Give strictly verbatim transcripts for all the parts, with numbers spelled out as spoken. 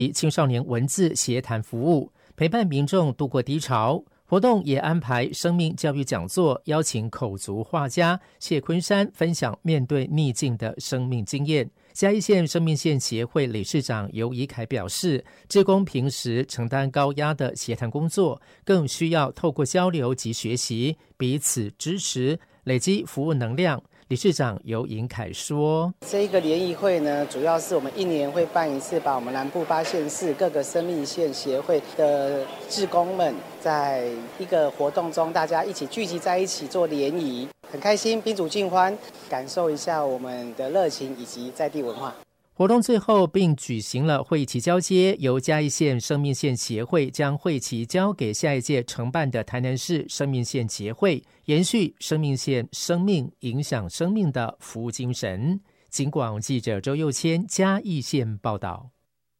青少年文字协谈服务，陪伴民众度过低潮。活动也安排生命教育讲座，邀请口足画家谢昆山分享面对逆境的生命经验。嘉义县生命线协会理事长尤怡凯表示，志工平时承担高压的协谈工作，更需要透过交流及学习，彼此支持，累积服务能量。理事长尤颖凯说， 这一个联谊会呢，主要是我们一年会办一次，把我们南部八县市各个生命线协会的志工们，在一个活动中，大家一起聚集在一起做联谊，很开心，宾主尽欢，感受一下我们的热情以及在地文化。 活动最后并举行了会旗交接，由嘉义县生命线协会将会旗交给下一届承办的台南市生命线协会，延续生命线生命影响生命的服务精神。警广记者周佑谦嘉义县报道。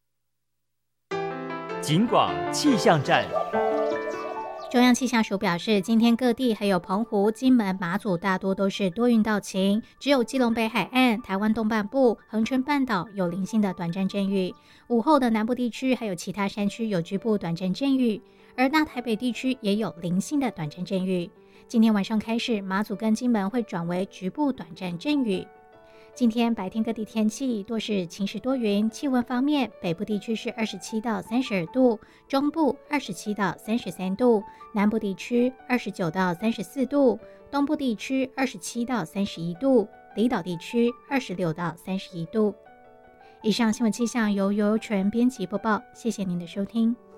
警广气象站。 中央气象署表示，今天各地还有澎湖、金门、马祖大多都是多云到晴，只有基隆北海岸、台湾东半部、恒春半岛有零星的短暂阵雨。午后的南部地区还有其他山区有局部短暂阵雨，而大台北地区也有零星的短暂阵雨。今天晚上开始，马祖跟金门会转为局部短暂阵雨。今天白天各地天气多是晴时多云，气温方面，北部地区是二十七到三十二度，中部二十七到三十三度，南部地区二十九到三十四度，东部地区二十七到三十一度，离岛地区二十六到三十一度。以上新闻气象由游游纯编辑播报，谢谢您的收听。